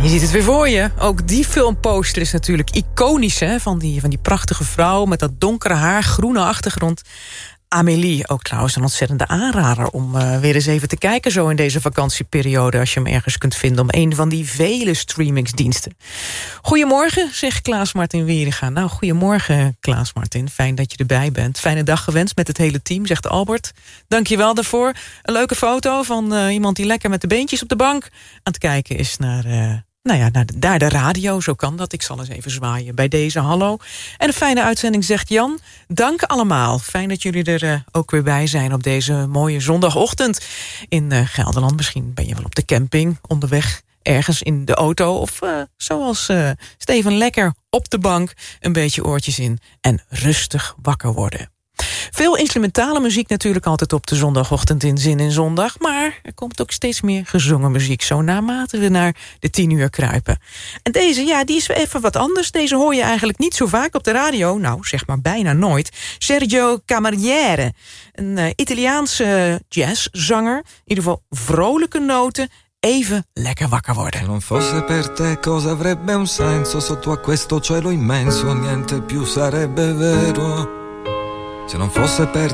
Je ziet het weer voor je. Ook die filmposter is natuurlijk iconisch, hè? Van die prachtige vrouw met dat donkere haar, groene achtergrond. Amélie, ook trouwens een ontzettende aanrader om weer eens even te kijken zo in deze vakantieperiode, als je hem ergens kunt vinden, om een van die vele streamingsdiensten. Goedemorgen, zegt Klaas-Martin Wieringa. Nou, goedemorgen Klaas-Martin, fijn dat je erbij bent. Fijne dag gewenst met het hele team, zegt Albert. Dank je wel daarvoor. Een leuke foto van iemand die lekker met de beentjes op de bank aan het kijken is naar de radio, zo kan dat. Ik zal eens even zwaaien bij deze hallo. En een fijne uitzending, zegt Jan. Dank allemaal. Fijn dat jullie er ook weer bij zijn op deze mooie zondagochtend in Gelderland. Misschien ben je wel op de camping, onderweg, ergens in de auto. Of zoals Steven lekker op de bank, een beetje oortjes in en rustig wakker worden. Veel instrumentale muziek natuurlijk altijd op de zondagochtend in Zin in Zondag. Maar er komt ook steeds meer gezongen muziek, zo naarmate we naar de 10 uur kruipen. En deze, ja, die is even wat anders. Deze hoor je eigenlijk niet zo vaak op de radio. Nou, zeg maar bijna nooit. Sergio Camariere, een Italiaanse jazzzanger. In ieder geval vrolijke noten. Even lekker wakker worden. Se non fosse per te cosa avrebbe un senso sotto a questo cielo immenso, niente più sarebbe vero. Se non fosse per